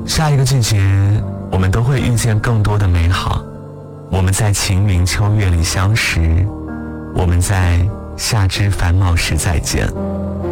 下一个季节，我们都会遇见更多的美好。我们在晴明秋月里相识，我们在夏之繁茂时再见。